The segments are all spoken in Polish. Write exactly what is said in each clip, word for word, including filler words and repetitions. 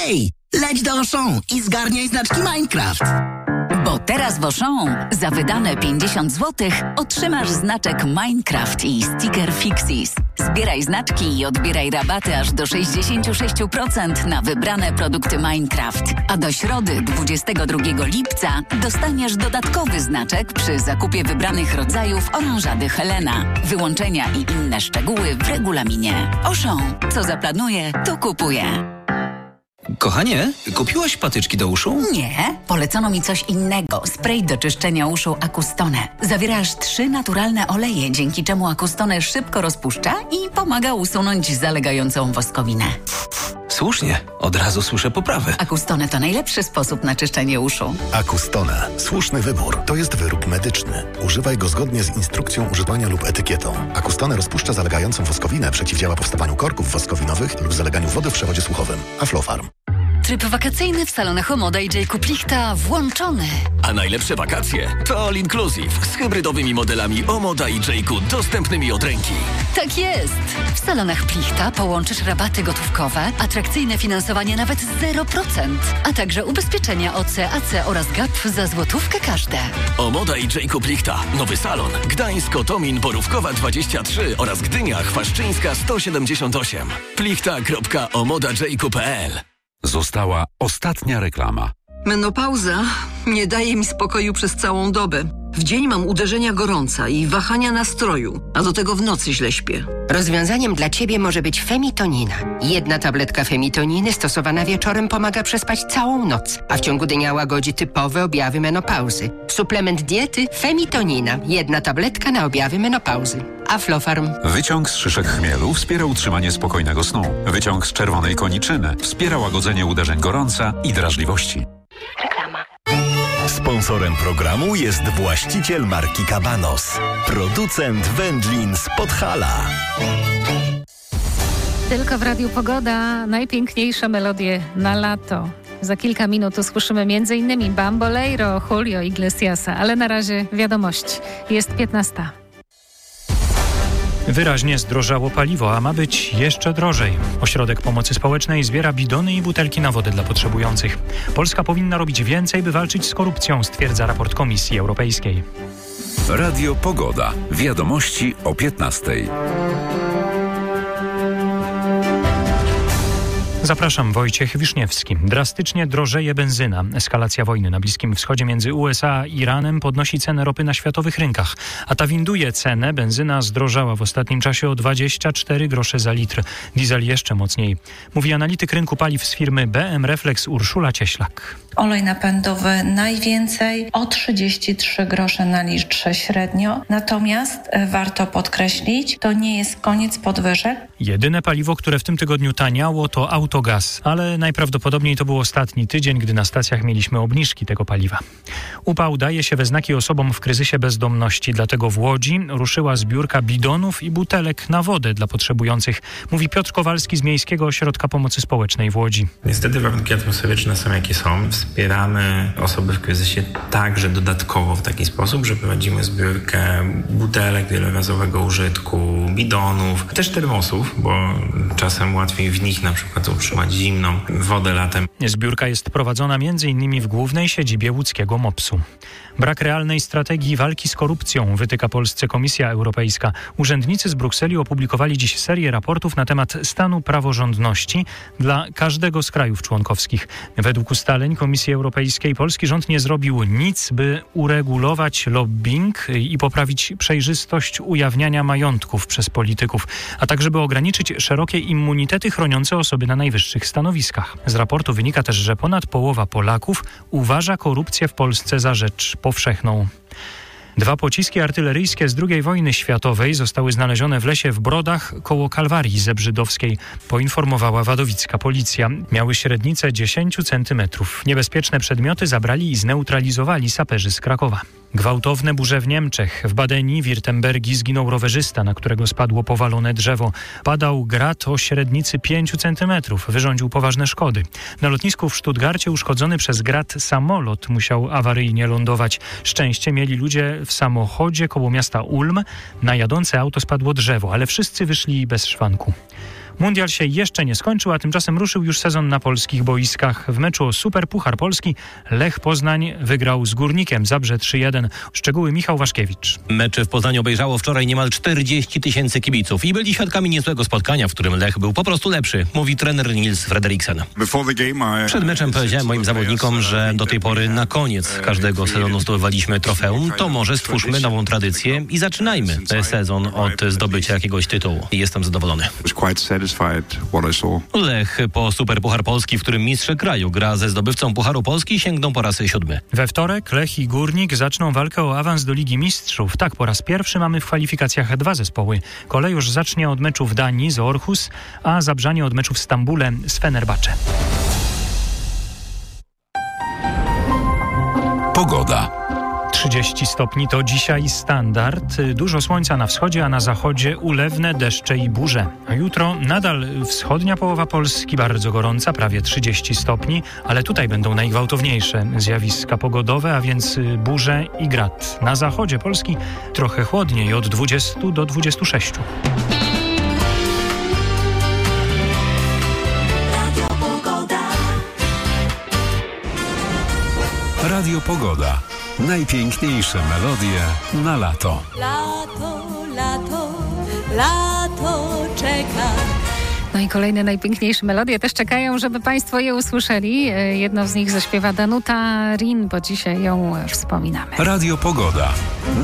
Hej, leć do Auchan i zgarniaj znaczki Minecraft. Bo teraz w Auchan za wydane pięćdziesiąt złotych otrzymasz znaczek Minecraft i sticker Fixis. Zbieraj znaczki i odbieraj rabaty aż do sześćdziesiąt sześć procent na wybrane produkty Minecraft. A do środy dwudziestego drugiego lipca dostaniesz dodatkowy znaczek przy zakupie wybranych rodzajów oranżady Helena. Wyłączenia i inne szczegóły w regulaminie. Auchan. Co zaplanuje, to kupuje. Kochanie, kupiłaś patyczki do uszu? Nie, polecono mi coś innego. Spray do czyszczenia uszu Acustone. Zawiera aż trzy naturalne oleje, dzięki czemu Acustone szybko rozpuszcza i pomaga usunąć zalegającą woskowinę. Słusznie, od razu słyszę poprawę. Acustone to najlepszy sposób na czyszczenie uszu. Acustone. Słuszny wybór. To jest wyrób medyczny. Używaj go zgodnie z instrukcją używania lub etykietą. Acustone rozpuszcza zalegającą woskowinę, przeciwdziała powstawaniu korków woskowinowych lub zaleganiu wody w przewodzie słuchowym. Aflofarm. Tryb wakacyjny w salonach Omoda i Jacob Lichta włączony. A najlepsze wakacje to All Inclusive z hybrydowymi modelami Omoda i Jacob dostępnymi od ręki. Tak jest! W salonach Plichta połączysz rabaty gotówkowe, atrakcyjne finansowanie nawet zero procent, a także ubezpieczenia O C, A C oraz G A P za złotówkę każde. Omoda i Jacob Lichta. Nowy salon. Gdańsk, Otomin, Borówkowa dwadzieścia trzy oraz Gdynia, Chwaszczyńska sto siedemdziesiąt osiem. plichta kropka omoda jacob kropka p l. Została ostatnia reklama. Menopauza nie daje mi spokoju przez całą dobę. W dzień mam uderzenia gorąca i wahania nastroju, a do tego w nocy źle śpię. Rozwiązaniem dla Ciebie może być Femitonina. Jedna tabletka Femitoniny stosowana wieczorem pomaga przespać całą noc, a w ciągu dnia łagodzi typowe objawy menopauzy. Suplement diety Femitonina. Jedna tabletka na objawy menopauzy. Aflofarm. Wyciąg z szyszek chmielu wspiera utrzymanie spokojnego snu. Wyciąg z czerwonej koniczyny wspiera łagodzenie uderzeń gorąca i drażliwości. Reklama. Sponsorem programu jest właściciel marki Cabanos, producent wędlin z Podhala. Tylko w Radiu Pogoda najpiękniejsze melodie na lato. Za kilka minut usłyszymy m.in. Bamboleiro, Julio Iglesiasa, ale na razie wiadomość. Jest piętnasta. Wyraźnie zdrożało paliwo, a ma być jeszcze drożej. Ośrodek Pomocy Społecznej zbiera bidony i butelki na wodę dla potrzebujących. Polska powinna robić więcej, by walczyć z korupcją, stwierdza raport Komisji Europejskiej. Radio Pogoda. Wiadomości o piętnastej. Zapraszam, Wojciech Wiszniewski. Drastycznie drożeje benzyna. Eskalacja wojny na Bliskim Wschodzie między U S A a Iranem podnosi cenę ropy na światowych rynkach. A ta winduje cenę. Benzyna zdrożała w ostatnim czasie o dwadzieścia cztery grosze za litr. Diesel jeszcze mocniej. Mówi analityk rynku paliw z firmy B M Reflex Urszula Cieślak. Olej napędowy najwięcej o trzydzieści trzy grosze na litrze średnio. Natomiast warto podkreślić, to nie jest koniec podwyżek. Jedyne paliwo, które w tym tygodniu taniało, to autogaz, ale najprawdopodobniej to był ostatni tydzień, gdy na stacjach mieliśmy obniżki tego paliwa. Upał daje się we znaki osobom w kryzysie bezdomności, dlatego w Łodzi ruszyła zbiórka bidonów i butelek na wodę dla potrzebujących, mówi Piotr Kowalski z Miejskiego Ośrodka Pomocy Społecznej w Łodzi. Niestety warunki atmosferyczne są jakie są. Wspieramy osoby w kryzysie także dodatkowo w taki sposób, że prowadzimy zbiórkę butelek wielorazowego użytku, bidonów, też termosów, bo czasem łatwiej w nich na przykład utrzymać zimną wodę latem. Zbiórka jest prowadzona między innymi w głównej siedzibie łódzkiego MOPS-u. Brak realnej strategii walki z korupcją wytyka Polsce Komisja Europejska. Urzędnicy z Brukseli opublikowali dziś serię raportów na temat stanu praworządności dla każdego z krajów członkowskich. Według ustaleń Komisji Europejskiej polski rząd nie zrobił nic, by uregulować lobbying i poprawić przejrzystość ujawniania majątków przez polityków, a także by ograniczyć szerokie immunitety chroniące osoby na najwyższych stanowiskach. Z raportu wynika też, że ponad połowa Polaków uważa korupcję w Polsce za rzecz powszechną. Dwa pociski artyleryjskie z drugiej wojny światowej zostały znalezione w lesie w Brodach koło Kalwarii Zebrzydowskiej, poinformowała wadowicka policja. Miały średnicę dziesięć centymetrów. Niebezpieczne przedmioty zabrali i zneutralizowali saperzy z Krakowa. Gwałtowne burze w Niemczech. W Badenii, Wirtembergi zginął rowerzysta, na którego spadło powalone drzewo. Padał grad o średnicy pięć centymetrów. Wyrządził poważne szkody. Na lotnisku w Stuttgarcie uszkodzony przez grad samolot musiał awaryjnie lądować. Szczęście mieli ludzie w samochodzie koło miasta Ulm. Na jadące auto spadło drzewo, ale wszyscy wyszli bez szwanku. Mundial się jeszcze nie skończył, a tymczasem ruszył już sezon na polskich boiskach. W meczu o Super Puchar Polski Lech Poznań wygrał z Górnikiem Zabrze trzy jeden. Szczegóły Michał Waszkiewicz. Mecze w Poznaniu obejrzało wczoraj niemal czterdzieści tysięcy kibiców i byli świadkami niezłego spotkania, w którym Lech był po prostu lepszy, mówi trener Nils Frederiksen. Przed meczem powiedziałem moim zawodnikom, że do tej pory na koniec każdego sezonu zdobywaliśmy trofeum, to może stwórzmy nową tradycję i zaczynajmy ten sezon od zdobycia jakiegoś tytułu. Jestem zadowolony. Lech po Super Puchar Polski, w którym mistrz kraju gra ze zdobywcą Pucharu Polski, sięgną po raz siódmy. We wtorek Lech i Górnik zaczną walkę o awans do Ligi Mistrzów. Tak, po raz pierwszy mamy w kwalifikacjach dwa zespoły. Kolejusz zacznie od meczu w Danii z Orhus, a Zabrzanie od meczu w Stambule z Fenerbahce. Pogoda. trzydzieści stopni to dzisiaj standard. Dużo słońca na wschodzie, a na zachodzie ulewne deszcze i burze. A jutro nadal wschodnia połowa Polski bardzo gorąca, prawie trzydzieści stopni, ale tutaj będą najgwałtowniejsze zjawiska pogodowe, a więc burze i grad. Na zachodzie Polski trochę chłodniej, od dwudziestu do dwudziestu sześciu. Radio Pogoda. Najpiękniejsze melodie na lato. Lato, lato, lato czeka. No i kolejne najpiękniejsze melodie też czekają, żeby Państwo je usłyszeli. Jedną z nich zaśpiewa Danuta Rin, bo dzisiaj ją wspominamy. Radio Pogoda.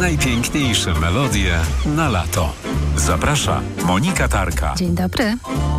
Najpiękniejsze melodie na lato. Zaprasza Monika Tarka. Dzień dobry.